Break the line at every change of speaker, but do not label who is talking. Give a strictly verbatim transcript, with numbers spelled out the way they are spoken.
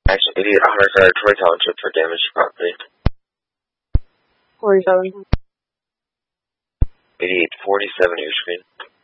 Action eighty-eight Hunter Fire, Troy Township for damage to property.
forty-seven.
eighty-eight forty-seven, your screen.